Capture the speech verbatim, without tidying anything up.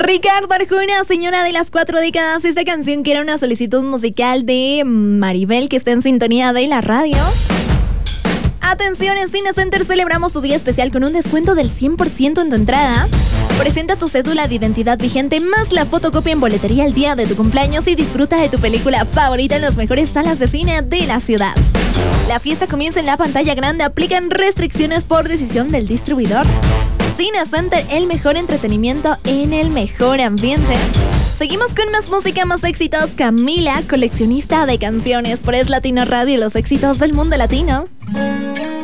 Ricardo Arjona, señora de las cuatro décadas. Esta canción que era una solicitud musical de Maribel, que está en sintonía de la radio. Atención, en Cine Center celebramos tu día especial con un descuento del cien por ciento en tu entrada. Presenta tu cédula de identidad vigente más la fotocopia en boletería el día de tu cumpleaños y disfruta de tu película favorita en las mejores salas de cine de la ciudad. La fiesta comienza en la pantalla grande, aplican restricciones por decisión del distribuidor. Cine Center, el mejor entretenimiento en el mejor ambiente. Seguimos con más música, más éxitos. Camila, coleccionista de canciones por Es Latino Radio y los éxitos del mundo latino.